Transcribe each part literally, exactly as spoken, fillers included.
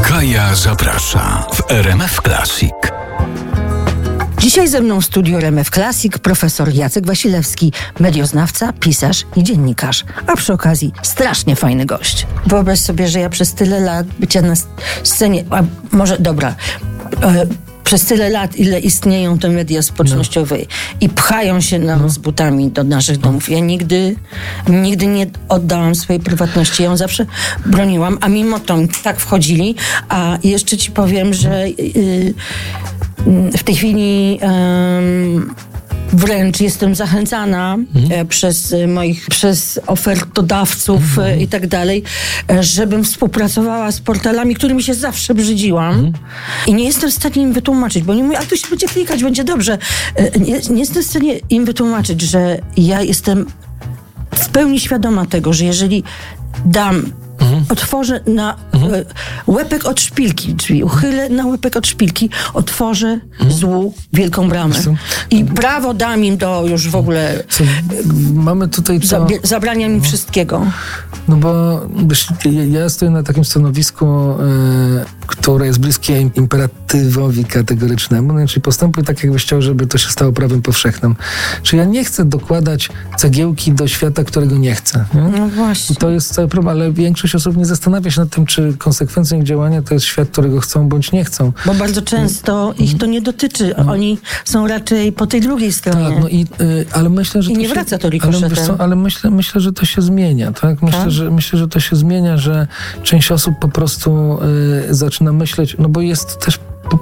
Kaja zaprasza w R M F Classic. Dzisiaj ze mną w studiu R M F Classic profesor Jacek Wasilewski, medioznawca, pisarz i dziennikarz. A przy okazji strasznie fajny gość. Wyobraź sobie, że ja przez tyle lat bycia na scenie, a może dobra, e, przez tyle lat, ile istnieją te media społecznościowe no. i pchają się nam no. z butami do naszych domów. Ja nigdy, nigdy nie oddałam swojej prywatności. Ja ją zawsze broniłam, a mimo to tak wchodzili. A jeszcze ci powiem, że yy, w tej chwili um, wręcz jestem zachęcana mhm. e, przez moich, przez ofertodawców mhm. e, i tak dalej, e, żebym współpracowała z portalami, którymi się zawsze brzydziłam mhm. i nie jestem w stanie im wytłumaczyć, bo oni mówią, a to się będzie klikać, będzie dobrze. E, nie, nie jestem w stanie im wytłumaczyć, że ja jestem w pełni świadoma tego, że jeżeli dam Mhm. otworzę na mhm. e, łepek od szpilki, czyli uchylę na łepek od szpilki, otworzę mhm. złu wielką bramę. Co? I prawo dam im do już w ogóle Co? Mamy tutaj to... Zabie- zabrania mi no. wszystkiego. No bo wiesz, ja, ja stoję na takim stanowisku, e, które jest bliskie imperatywowi kategorycznemu, no, czyli postępuj tak, jakbyś chciał, żeby to się stało prawem powszechnym. Czyli ja nie chcę dokładać cegiełki do świata, którego nie chcę. Nie? No właśnie. I to jest cały problem, ale większość osób nie zastanawia się nad tym, czy konsekwencją ich działania to jest świat, którego chcą bądź nie chcą. Bo bardzo często ich to nie dotyczy. Oni są raczej po tej drugiej stronie. Tak, no i, y, ale myślę, że I to nie się, wraca to ale, rikoszetem. wiesz co, ale myślę, myślę, że to się zmienia. Tak? Myślę, tak? Że, myślę, że to się zmienia, że część osób po prostu y, zaczyna myśleć, no bo jest też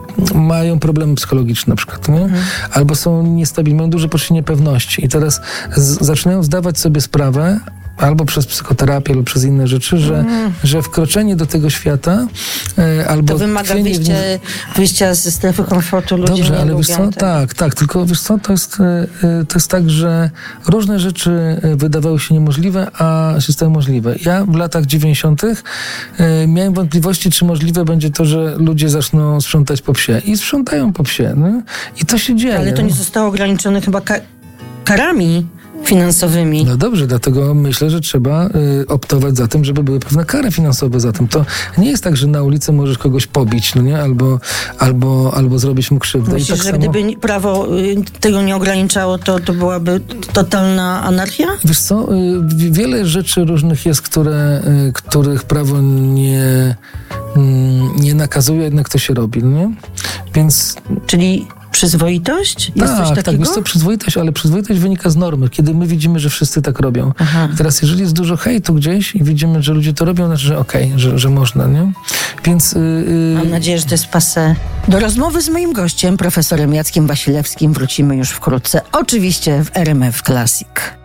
mają problemy psychologiczne na przykład, nie? Mhm. Albo są niestabilni, mają duże poczucie niepewności i teraz z, zaczynają zdawać sobie sprawę, albo przez psychoterapię, albo przez inne rzeczy, że, mm. że wkroczenie do tego świata e, albo... To wymaga wyjścia, wyjścia ze strefy komfortu ludzi. Dobrze, nie ale wiesz co, tak. tak, tak, tylko wiesz co, to jest, e, to jest tak, że różne rzeczy wydawały się niemożliwe, a się stały możliwe. Ja w latach dziewięćdziesiątych e, miałem wątpliwości, czy możliwe będzie to, że ludzie zaczną sprzątać po psie. I sprzątają po psie. No? I to się dzieje. Ale to nie zostało ograniczone chyba ka- karami finansowymi. No dobrze, dlatego myślę, że trzeba y, optować za tym, żeby były pewne kary finansowe za tym. To nie jest tak, że na ulicy możesz kogoś pobić, no nie? Albo, albo, albo zrobić mu krzywdę. Myślisz, I tak że samo... gdyby prawo y, tego nie ograniczało, to, to byłaby totalna anarchia? Wiesz co, y, wiele rzeczy różnych jest, które, y, których prawo nie, y, nie nakazuje, jednak to się robi, no nie? Więc... Czyli przyzwoitość? Jest tak, coś takiego? tak, jest to przyzwoitość, ale przyzwoitość wynika z normy, kiedy my widzimy, że wszyscy tak robią. Aha. I teraz jeżeli jest dużo hejtu gdzieś i widzimy, że ludzie to robią, znaczy, że okej, okay, że, że można, nie? Więc... Yy... Mam nadzieję, że to jest passé. Do rozmowy z moim gościem, profesorem Jackiem Wasilewskim, wrócimy już wkrótce. Oczywiście w R M F Classic.